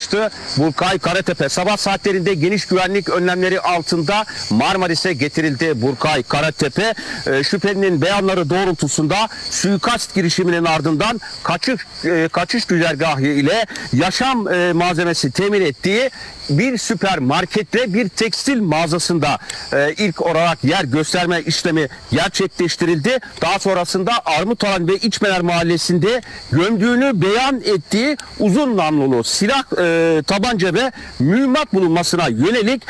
ulaştı. Burkay Karatepe sabah saatlerinde geniş güvenlik önlemleri altında Marmaris'e getirildi. Burkay Karatepe şüphelinin beyanları doğrultusunda suikast girişiminin ardından kaçış güzergahı ile yaşam malzemesi temin ettiği bir süpermarketle bir tekstil mağazasında ilk olarak yer gösterme işlemi gerçekleştirildi. Daha sonrasında Armutalan ve İçmeler Mahallesi'nde gömdüğünü beyan ettiği uzun namlulu silah, tabanca ve mühimmat bulunmasına yönelik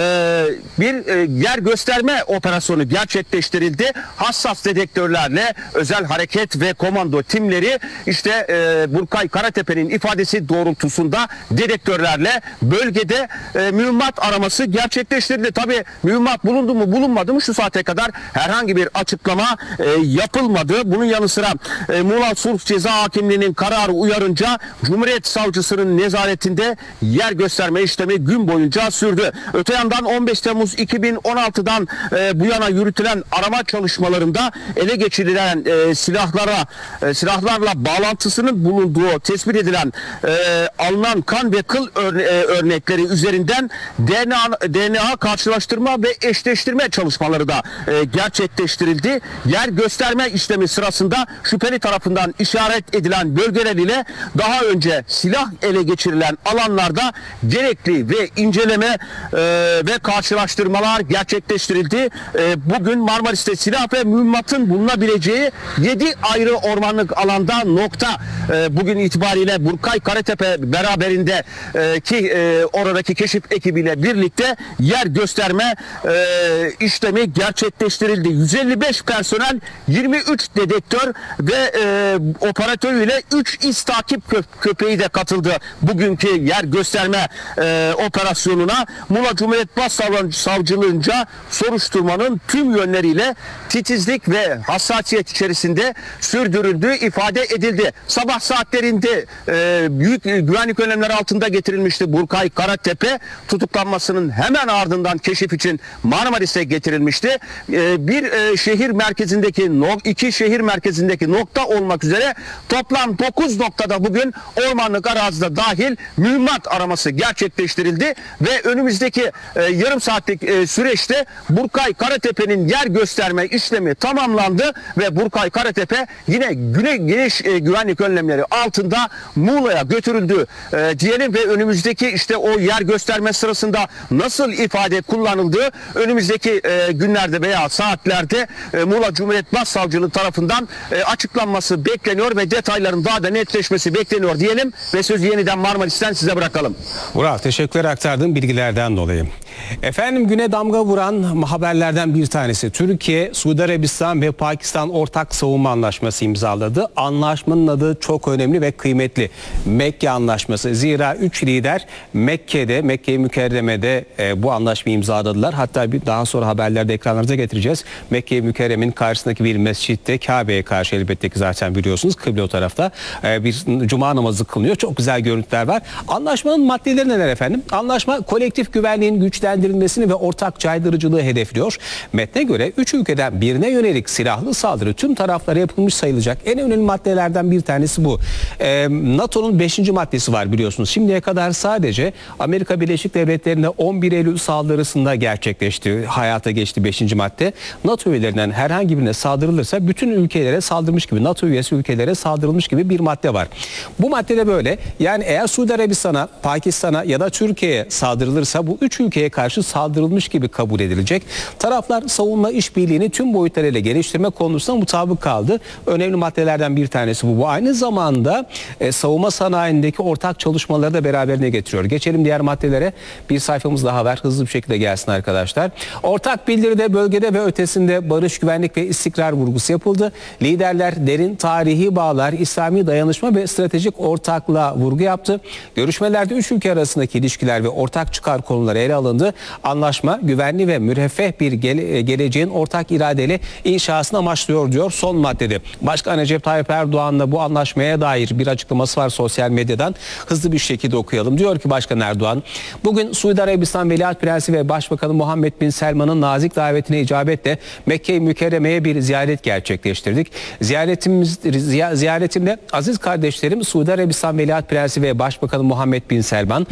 bir yer gösterme operasyonu gerçekleştirildi. Hassas dedektörlerle özel hareket ve komando timleri işte Burkay Karatepe'nin ifadesi doğrultusunda dedektörlerle bölgede mühimmat araması gerçekleştirildi. Tabii mühimmat bulundu mu bulunmadı mı şu saate kadar herhangi bir açıklama yapılmadı. Bunun yanı sıra Muğla Sulh Ceza Hakimliği'nin kararı uyarınca Cumhuriyet Savcısının nezaretinde yer gösterme işlemi gün boyunca sürdü. Öte yandan 15 Temmuz 2016'dan bu yana yürütülen arama çalışmalarında ele geçirilen silahlarla bağlantısının bulunduğu tespit edilen alınan kan ve kıl örnekleri üzerinden DNA karşılaştırma ve eşleştirme çalışmaları da gerçekleştirildi. Yer gösterme işlemi sırasında şüpheli tarafından işaret edilen bölgeler ile daha önce silah ele geçirilen alanlarda gerekli ve inceleme ve karşılaştırmalar gerçekleştirildi. Bugün Marmaris'te silah ve mühimmatın bulunabileceği 7 ayrı ormanlık alanda bugün itibariyle Burkay Karatepe beraberinde ki oradaki keşif ekibiyle birlikte yer gösterme işlemi gerçekleştirildi. 155 personel, 23 dedektör ve operatörüyle 3 iz takip köpeği de katıldı bugünkü yer gösterme operasyonuna. Muğla Cumhuriyet Başsavcılığınca soruşturmanın tüm yönleriyle titizlik ve hassasiyet içerisinde sürdürüldüğü ifade edildi. Sabah saatlerinde büyük güvenlik önlemleri altında getirilmişti Burkay Karatepe. Tutuklanmasının hemen ardından keşif için Marmaris'e getirilmişti. İki şehir merkezindeki nokta olmak üzere toplam 9 noktada bugün ormanlık arazide dahil mühimmat araması gerçekleştirildi ve önümüzdeki yarım saatlik süreçte Burkay Karatepe'nin yer gösterme işlemi tamamlandı ve Burkay Karatepe yine geniş güvenlik önlemleri altında Muğla'ya götürüldü diyelim ve önümüzdeki işte o yer gösterme sırasında nasıl ifade kullanıldığı önümüzdeki günlerde veya saatlerde Muğla Cumhuriyet Başsavcılığı tarafından açıklanması bekleniyor ve detayların daha da netleşmesi bekleniyor diyelim ve sözü yeniden Marmaris'ten size bırakalım. Vural, teşekkürler aktardığın bilgilerden dolayı. Efendim, güne damga vuran haberlerden bir tanesi. Türkiye, Suudi Arabistan ve Pakistan ortak savunma anlaşması imzaladı. Anlaşmanın adı çok önemli ve kıymetli. Mekke Anlaşması. Zira 3 lider Mekke-i Mükerreme'de bu anlaşmayı imzaladılar. Hatta daha sonra haberlerde ekranlarınıza getireceğiz. Mekke-i Mükerreme'nin karşısındaki bir mescitte, Kabe'ye karşı elbette ki zaten biliyorsunuz kıble o tarafta bir cuma namazı kılınıyor. Çok güzel görüntüler var. Anlaşmanın maddeleri neler efendim? Anlaşma kolektif güvenliğin güçlendirilmesini ve ortak caydırıcılığı hedefliyor. Metne göre 3 ülkeden birine yönelik silahlı saldırı tüm taraflara yapılmış sayılacak. En önemli maddelerden bir tanesi bu. NATO'nun 5. maddesi var biliyorsunuz. Şimdiye kadar sadece Amerika Birleşik Devletleri'ne 11 Eylül saldırısında gerçekleşti, hayata geçti 5. madde. NATO üyelerinden herhangi birine saldırılırsa bütün ülkelere saldırmış gibi, NATO üyesi ülkelere saldırılmış gibi bir madde var. Bu maddede böyle. Yani eğer Suudi Arabistan'a, Pakistan'a ya da Türkiye'ye saldırılırsa bu 3 ülkeye karşı saldırılmış gibi kabul edilecek. Taraflar savunma işbirliğini tüm boyutlarıyla geliştirme konusunda mutabık kaldı. Önemli maddelerden bir tanesi bu. Bu aynı zamanda savunma sanayindeki ortak çalışmaları da beraberine getiriyor. Geçelim diğer maddelere. Bir sayfamız daha var. Hızlı bir şekilde gelsin arkadaşlar. Ortak bildiride bölgede ve ötesinde barış, güvenlik ve istikrar vurgusu yapıldı. Liderler derin tarihi bağlar, İslami dayanışma ve stratejik ortaklığa vurgu yaptı. Görüşmelerde 3 ülke arasındaki ilişkiler ve ortak çıkar konuları ele alındı. Anlaşma güvenli ve müreffeh bir geleceğin ortak iradeyle inşasını amaçlıyor diyor son maddede. Başkan Recep Tayyip Erdoğan'la bu anlaşmaya dair bir açıklaması var sosyal medyadan. Hızlı bir şekilde okuyalım. Diyor ki Başkan Erdoğan, bugün Suudi Arabistan Veliaht Prensi ve Başbakanı Muhammed Bin Selman'ın nazik davetine icabetle Mekke-i Mükerreme'ye bir ziyaret gerçekleştirdik. Ziyaretimle aziz kardeşlerim Suudi Arabistan Veliaht Prensi ve Başbakanı Muhammed Bin Selman,